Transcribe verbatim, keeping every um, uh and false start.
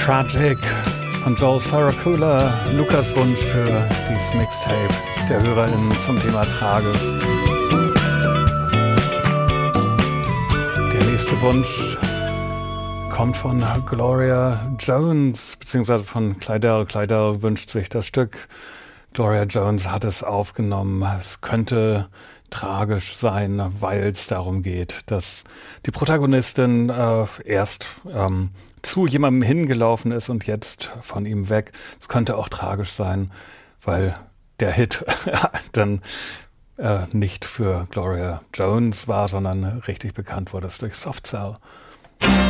Tragic von Joel Saracula, Lukas Wunsch für dieses Mixtape der HörerInnen zum Thema Tragisch. Der nächste Wunsch kommt von Gloria Jones, beziehungsweise von Clydell. Clydell wünscht sich das Stück. Gloria Jones hat es aufgenommen. Es könnte tragisch sein, weil es darum geht, dass die Protagonistin äh, erst ähm, zu jemandem hingelaufen ist und jetzt von ihm weg. Es könnte auch tragisch sein, weil der Hit dann äh, nicht für Gloria Jones war, sondern richtig bekannt wurde es durch Soft Cell.